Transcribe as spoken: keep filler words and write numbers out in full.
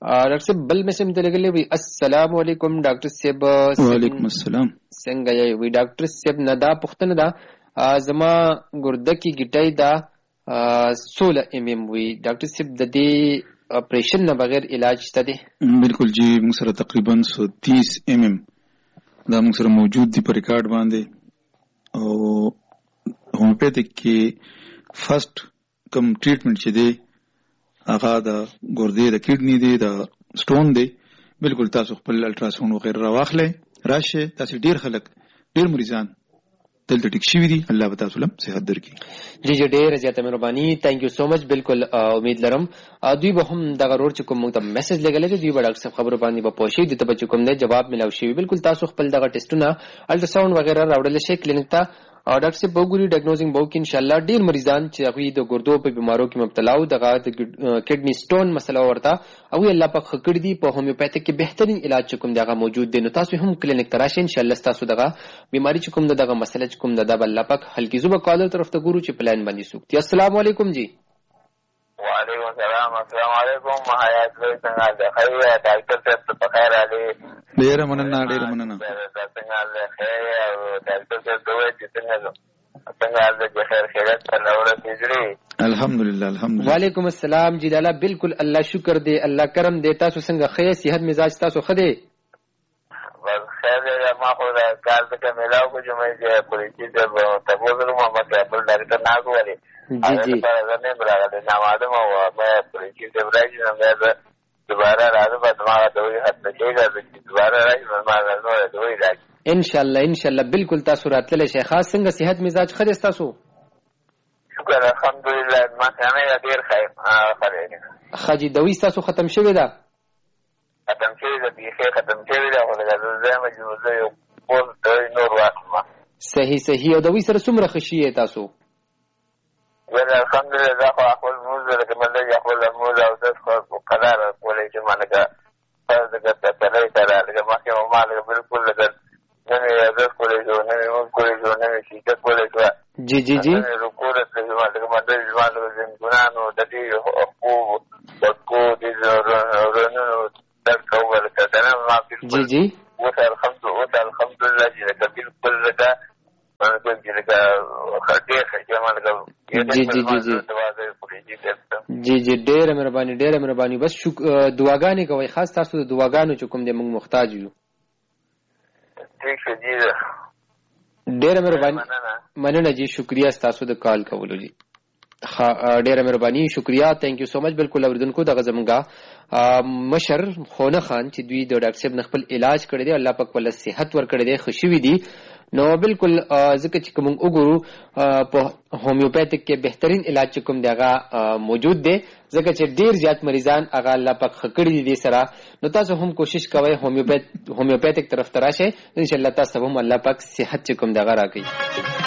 ډاکټر صاحب بل مسم ته لګلې وي السلام علیکم ډاکټر صاحب. وعلیکم السلام. څنګه یې وي ډاکټر صاحب؟ نه دا پوښتنه ده زما ګرده کې ګټای دا سوله ایم ایم وي ډاکټر صاحب د دې اپریشن نه بغیر علاج شته دی؟ بالکل جی، موږ سره تقریبا سو تیس ایم ایم دا موږ سره موجود دي په ریکارډ باندې. او هومیوپیتیک کې فرست کوم ټریټمنټ چې دی هغه د ګردې د کډنی دی د سټون دی. بالکل تاسو خپل الټراساوند وغیره راواخلئ راشه. تاسو ډیر خلک ډیر مریضان دلته ټیک شوي دي. الله به تاسو لم صحت درکړي. جی جی ډیر زیاته مهرباني. تhank you so much. بالکل امید لرم دوی به هم دغه رور چې کوم موږ ته میسج لګلې دوی به ډاکټر صاحب خبرو باندې به پوښي د ته کوم دی جواب ملاو شي. بالکل تاسو خپل دغه ټیسټونه الټراساوند وغیره راوړل شي کلینیک ته او ډاکټر صاحب وګوري ډایګنوزینګ به وکړي ان شاء الله. ډیر مریضان چې هغه د ګردو په بیمارو کې مبتلا او دغه کډنی سټون مسله ورته او الله پاک خکړ دي په هومیوپیتیک کې بهترین علاج کوم دغه موجود دي. نو تاسو هم کلینیک ته راشئ ان شاء الله تاسو دغه بیماری چې کوم دغه مسله چې کوم دغه الله پاک حل کی. زوبه کالر طرف ته ګورو چې پلان باندې سوکتي. السلام علیکم جی. وعلیکم السلام. السلام علیکم. حیات لوی څنګه ده؟ خیر ډاکټر صاحب په خیر علي. ډیر مننه ډیر مننه. څنګه ده؟ خیر او ډاکټر صاحب دوی چې څنګه څنګه ده؟ خیر خیرت الله ورته. الحمدلله الحمدلله. وعلیکم السلام جی لالا. بالکل الله شکر دی الله کرم دی. تاسو څنګه خیر صحت مزاج تاسو خدای؟ بس خیر دی. ما خو دا کار څنګه ملاو کو چې مې پولیسي ته تاسو ته ما ما خپل ډاکټر ناغو ولې جی جی دا نه براغله نه معلوم او ما پولیسي ته راځي نو دا دوباره راځي په ما دوی حتی کېږي چې دوباره راځي ما نو دوی راځي ان شاء الله ان شاء الله. بالکل تاسو راتللی شي. خاص څنګه صحت مزاج خدای تاسو؟ شکر الحمدلله. ما څنګه ډیر خیر خره خاجي دوی تاسو ختم شوی دا؟ ختم شوی دا بیخي ختم شوی دا ولګا زه مجبور یو پول دوی نور واخلم. صحیح صحیح. او دوی سره څومره خوشی تاسو؟ ول الحمدلله دا خو خپل موزه د کومه یا خپل موزه او د خو قرار کولای چې مانګه فرض کړه ته نه تر هغه ما کې مال بالکل لګ نه یې د کولای جو نه مو کولای جو نه شي ته کولای جو. جی جی جی. رکوع د ما د ما د ځوانو د ګنانو د دې او د کو د ورونو د کوول کړه نه ما جی جی. وته الحمدلله الحمدلله چې د بالکل لګا باندې چې لګا خټه خټه ما لګا. جی جی جی جی جی جی ډېر مهرباني ډېر مهرباني. بس دعاګانې کوي خاص تاسو د دعاګانو چې کوم دې موږ محتاج یو. ٹھیک ہے جی ډېر مهرباني. مننه جی شکریا تاسو د کال کولو جی. ډېر مهرباني شکریا. تhank you so much. بالکل اوریدونکو دغه زمونږه مشر خونه خان چې دوی د ډاکټر صاحب خپل علاج کړی دی الله پاک ول صحت ور کړی دی خوشي وي دي. نو بالکل ځکه چې کوم وګورو په هومیوپیتیک کې بهترین علاج کوم دیغه موجود دی ځکه چې ډیر زیات مریضان هغه الله پاک خکړی دي سره. نو تاسو هم کوشش کوئ هومیوپیت هومیوپیتیک طرف ته راشئ ان شاء الله تاسو هم الله پاک صحت کوم دیغه راکړي.